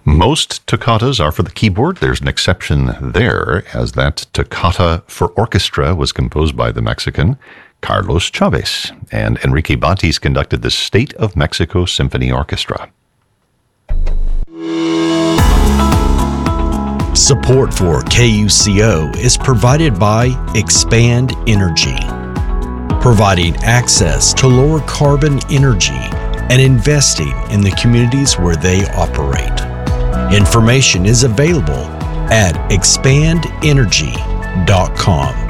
Most toccatas are for the keyboard. There's an exception there, as that toccata for orchestra was composed by the Mexican Carlos Chavez, and Enrique Batis conducted the State of Mexico Symphony Orchestra. Support for KUCO is provided by Expand Energy, providing access to lower carbon energy and investing in the communities where they operate. Information is available at expandenergy.com.